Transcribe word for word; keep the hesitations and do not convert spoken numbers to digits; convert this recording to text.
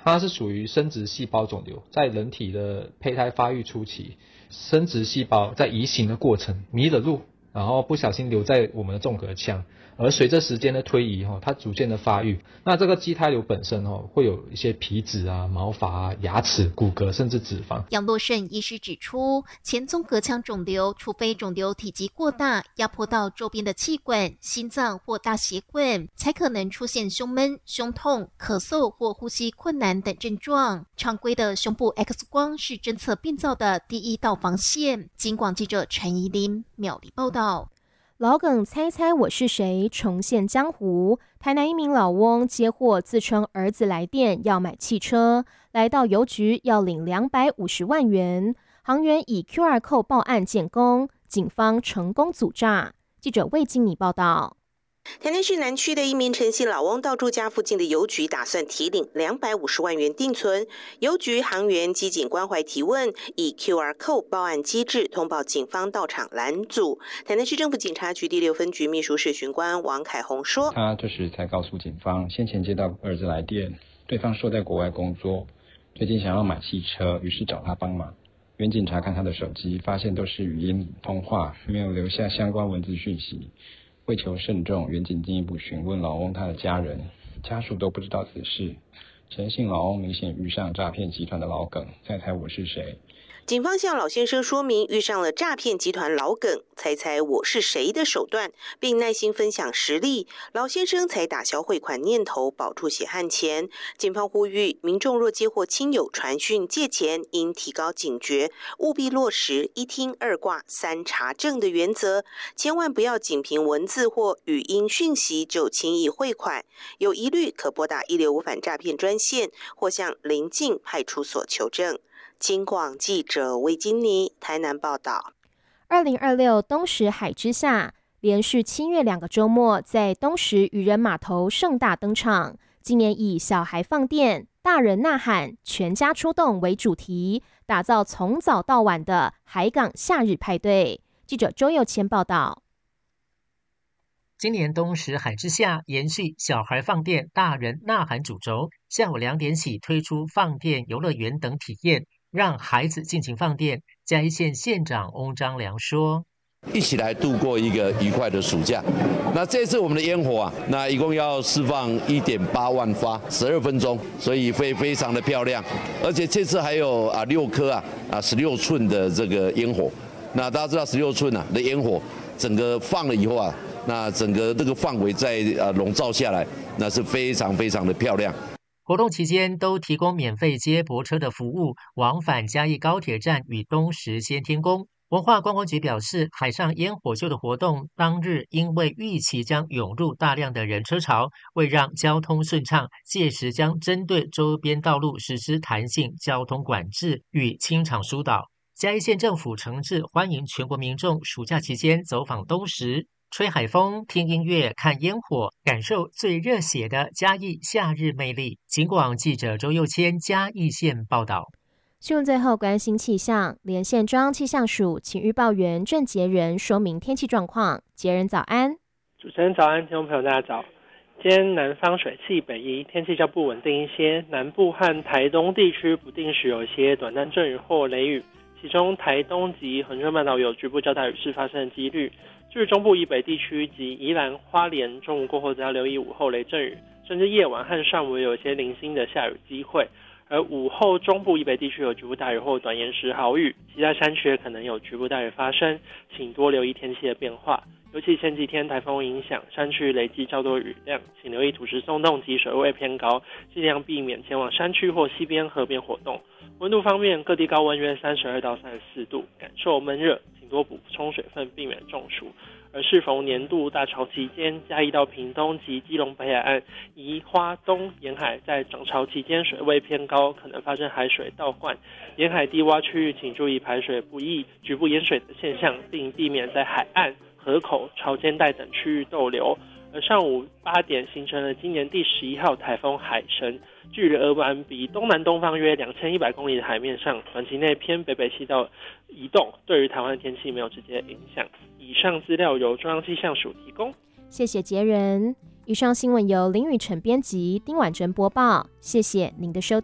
它是属于生殖细胞肿瘤，在人体的胚胎发育初期，生殖细胞在移行的过程迷了路，然后不小心留在我们的纵隔腔，而随着时间的推移，它逐渐的发育。那这个畸胎瘤本身会有一些皮脂啊、毛发啊、牙齿、骨骼甚至脂肪。 杨洛胜医师指出，前纵隔腔肿瘤，除非肿瘤体积过大，压迫到周边的气管、心脏或大血管，才可能出现胸闷、胸痛、咳嗽或呼吸困难等症状。常规的胸部 X 光是侦测病灶的第一道防线。警广记者陈怡琳苗栗报道。 老梗猜猜我是谁重现江湖，台南一名老翁接获自称儿子来电要买汽车，来到邮局要领两百五十万元，行员以 Q R code 报案建功，警方成功阻诈。记者魏金妮报道。 台南市南区的一名陈姓老翁到住家附近的邮局，打算提领两百五十万元定存。邮局行员机警关怀提问，以 Q R code 报案机制通报警方到场拦阻。台南市政府警察局第六分局秘书室巡官王凯宏说：“ 他这时才告诉警方，先前接到儿子来电，对方说在国外工作，最近想要买汽车，于是找他帮忙。原警察看他的手机，发现都是语音通话，没有留下相关文字讯息。”为求慎重，原警进一步询问老翁他的家人，家属都不知道此事。陈姓老翁明显遇上诈骗集团的老梗，猜猜我是谁？ 警方向老先生说明遇上了诈骗集团老梗猜猜我是谁的手段，并耐心分享实例，老先生才打消汇款念头，保住血汗钱。警方呼吁民众若接获亲友传讯借钱，应提高警觉，务必落实一听二挂三查证的原则，千万不要仅凭文字或语音讯息就轻易汇款，有疑虑可拨打一六五反诈骗专线，或向邻近派出所求证。警广记者魏金妮台南报道。 二零二六东石海之下连续七月两个周末在东石渔人码头盛大登场，今年以小孩放电、大人呐喊、全家出动为主题，打造从早到晚的海港夏日派对。记者周佑谦报道。 今年东石海之下延续小孩放电、大人呐喊主轴，下午两点起推出放电游乐园等体验，让孩子尽情放电。嘉义县县长翁章良说：“ 一起来度过一个愉快的暑假。那这次我们的烟火啊，那一共要释放 一点八万发，十二分钟，所以会非常的漂亮。而且这次还有啊六颗啊啊十六寸的这个烟火。那大家知道十六寸啊的烟火，整个放了以后啊。”那整个这个范围在呃笼罩下来，那是非常非常的漂亮。 活动期间都提供免费接驳车的服务，往返嘉义高铁站与东石先天宫。文化观光局表示，海上烟火秀的活动当日因为预期将涌入大量的人车潮，为让交通顺畅，届时将针对周边道路实施弹性交通管制与清场疏导。嘉义县政府诚挚欢迎全国民众暑假期间走访东石。吹海风、听音乐、看烟火，感受最热血的嘉义夏日魅力。警广记者周佑谦嘉义县报道。 新闻最后关心气象，连线中央气象署请预报员郑杰仁说明天气状况。杰仁早安。 主持人早安，听众朋友大家早。今天南方水汽北移，天气较不稳定一些，南部和台东地区不定时有一些短暂阵雨或雷雨，其中台东及恒春半岛有局部较大雨势发生的几率。至于中部以北地区及宜兰花莲，中午过后则要留意午后雷阵雨，甚至夜晚和上午有一些零星的下雨机会。而午后中部以北地区有局部大雨或短延时豪雨，其他山区可能有局部大雨发生，请多留意天气的变化。尤其前几天台风影响，山区累积较多雨量，请留意土石松动及水位偏高，尽量避免前往山区或溪边河边活动。温度方面，各地高温约三十二到三十四度，感受闷热，请多补充水分，避免中暑。而适逢年度大潮期间，嘉义到屏东及基隆北海岸、宜花东沿海在涨潮期间水位偏高，可能发生海水倒灌。沿海低洼区域请注意排水不易、局部淹水的现象，并避免在海岸、河口、潮间带等区域逗留。而上午八点形成了今年第十一号台风海神，距离俄湾比东南东方约两千一百公里的海面上，短期内偏北北西道移动，对于台湾的天气没有直接影响。以上资料由中央气象署提供。 谢谢杰仁。以上新闻由林宇辰编辑，丁婉珍播报。谢谢您的收听。